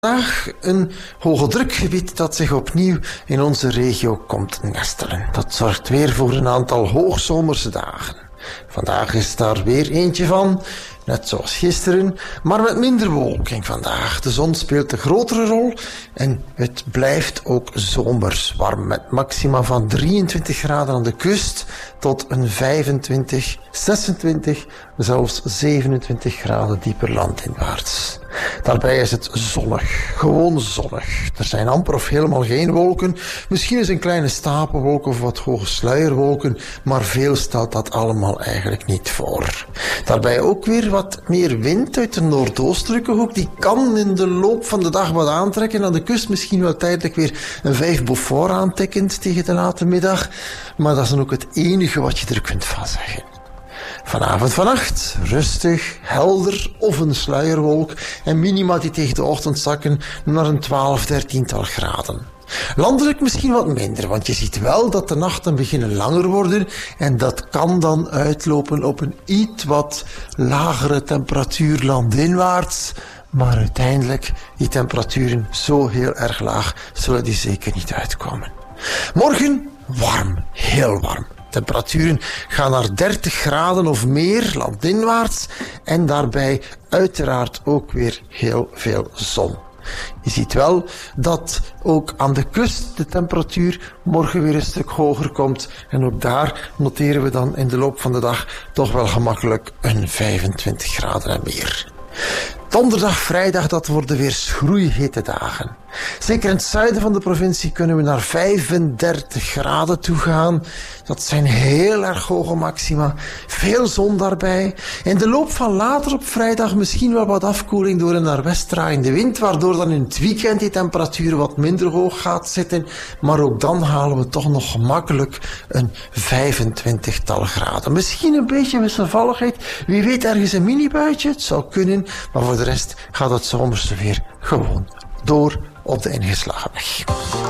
Vandaag een hoge drukgebied dat zich opnieuw in onze regio komt nestelen. Dat zorgt weer voor een aantal hoogzomerse dagen. Vandaag is daar weer eentje van, net zoals gisteren, maar met minder bewolking vandaag. De zon speelt de grotere rol en het blijft ook zomers warm met maxima van 23 graden aan de kust tot een 25, 26, zelfs 27 graden dieper landinwaarts. Daarbij is het zonnig, gewoon zonnig. Er zijn amper of helemaal geen wolken. Misschien is een kleine stapelwolk of wat hoge sluierwolken, maar veel stelt dat allemaal eigenlijk niet voor. Daarbij ook weer wat meer wind uit de noordoostelijke hoek. Die kan in de loop van de dag wat aantrekken. Aan de kust misschien wel tijdelijk weer een 5 Beaufort aantikkend tegen de late middag. Maar dat is dan ook het enige wat je er kunt van zeggen. Vanavond, vannacht, rustig, helder of een sluierwolk en minima die tegen de ochtend zakken naar een 12, 13-tal graden. Landelijk misschien wat minder, want je ziet wel dat de nachten beginnen langer worden en dat kan dan uitlopen op een iets wat lagere temperatuur landinwaarts. Maar uiteindelijk, die temperaturen zo heel erg laag, zullen die zeker niet uitkomen. Morgen warm, heel warm. Temperaturen gaan naar 30 graden of meer landinwaarts en daarbij uiteraard ook weer heel veel zon. Je ziet wel dat ook aan de kust de temperatuur morgen weer een stuk hoger komt en ook daar noteren we dan in de loop van de dag toch wel gemakkelijk een 25 graden en meer. Donderdag, vrijdag, dat worden weer schroeihete dagen. Zeker in het zuiden van de provincie kunnen we naar 35 graden toe gaan. Dat zijn heel erg hoge maxima. Veel zon daarbij. In de loop van later op vrijdag misschien wel wat afkoeling door een naar west draaiende wind, waardoor dan in het weekend die temperatuur wat minder hoog gaat zitten. Maar ook dan halen we toch nog gemakkelijk een 25-tal graden. Misschien een beetje wisselvalligheid. Wie weet ergens een mini-buitje. Het zou kunnen. Maar voor de rest gaat het zomerse weer gewoon door op de ingeslagen weg.